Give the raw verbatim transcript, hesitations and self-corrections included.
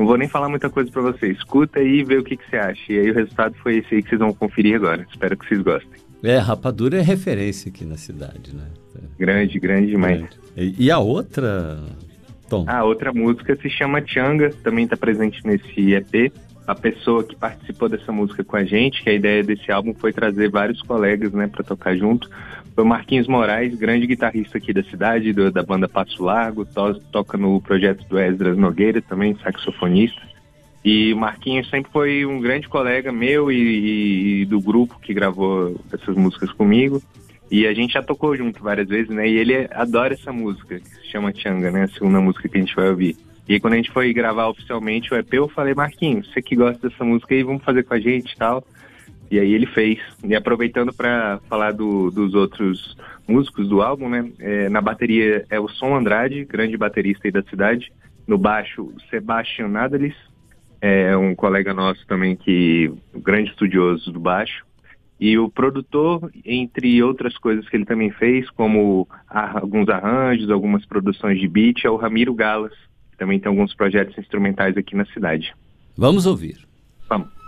vou nem falar muita coisa pra você. Escuta aí e vê o que, que você acha. E aí o resultado foi esse aí que vocês vão conferir agora. Espero que vocês gostem. É, Rapadura é referência aqui na cidade, né? Grande, grande demais. Grande. E, e a outra, Tom? A outra música se chama Tchanga, também está presente nesse E P. A pessoa que participou dessa música com a gente, que a ideia desse álbum foi trazer vários colegas, né, para tocar junto, foi o Marquinhos Moraes, grande guitarrista aqui da cidade, do, da banda Passo Largo, to, toca no projeto do Esdras Nogueira, também saxofonista. E o Marquinhos sempre foi um grande colega meu e, e do grupo que gravou essas músicas comigo. E a gente já tocou junto várias vezes, né? E ele adora essa música, que se chama Tchanga, né? A segunda música que a gente vai ouvir. E aí, quando a gente foi gravar oficialmente o E P, eu falei, Marquinhos, você que gosta dessa música aí, vamos fazer com a gente e tal. E aí ele fez. E aproveitando para falar do, dos outros músicos do álbum, né? É, na bateria é o Som Andrade, grande baterista aí da cidade. No baixo, o Sebastian Nadalis, é um colega nosso também, que um grande estudioso do baixo. E o produtor, entre outras coisas que ele também fez, como alguns arranjos, algumas produções de beat, é o Ramiro Galas, que também tem alguns projetos instrumentais aqui na cidade. Vamos ouvir. Vamos.